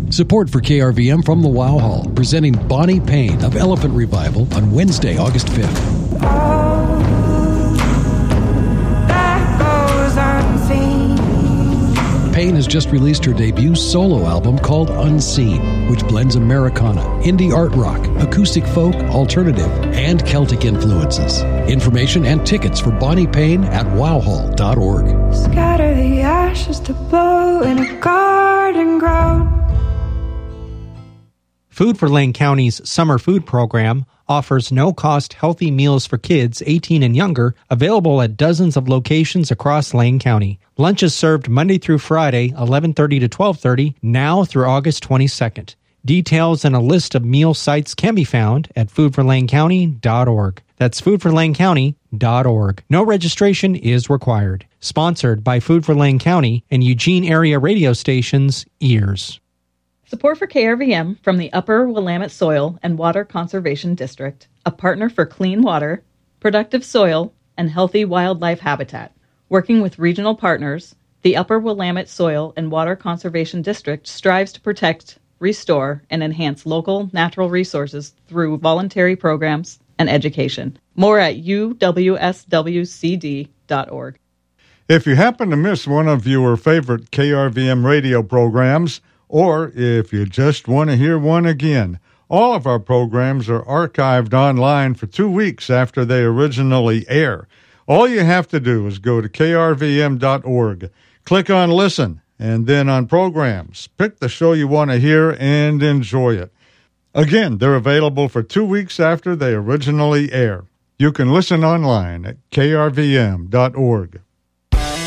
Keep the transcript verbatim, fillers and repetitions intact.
Support for K R V M from the Wow Hall, presenting Bonnie Payne of Elephant Revival on Wednesday, August fifth. Payne has just released her debut solo album called Unseen, which blends Americana, indie art rock, acoustic folk, alternative, and Celtic influences. Information and tickets for Bonnie Payne at wow hall dot org. Scatter the ashes to blow in a garden ground. Food for Lane County's summer food program offers no-cost healthy meals for kids eighteen and younger, available at dozens of locations across Lane County. Lunch is served Monday through Friday, eleven thirty to twelve thirty, now through August twenty-second. Details and a list of meal sites can be found at food for lane county dot org. That's food for lane county dot org. No registration is required. Sponsored by Food for Lane County and Eugene area radio stations, Ears. Support for K R V M from the Upper Willamette Soil and Water Conservation District, a partner for clean water, productive soil, and healthy wildlife habitat. Working with regional partners, the Upper Willamette Soil and Water Conservation District strives to protect, restore, and enhance local natural resources through voluntary programs and education. More at u w s w c d dot org. If you happen to miss one of your favorite K R V M radio programs, or if you just want to hear one again, all of our programs are archived online for two weeks after they originally air. All you have to do is go to k r v m dot org, click on Listen, and then on Programs. Pick the show you want to hear and enjoy it. Again, they're available for two weeks after they originally air. You can listen online at k r v m dot org.